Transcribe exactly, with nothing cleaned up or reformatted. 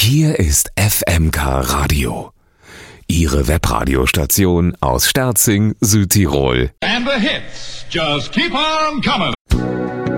Hier ist F M K Radio, Ihre Webradiostation aus Sterzing, Südtirol. And the hits just keep on coming.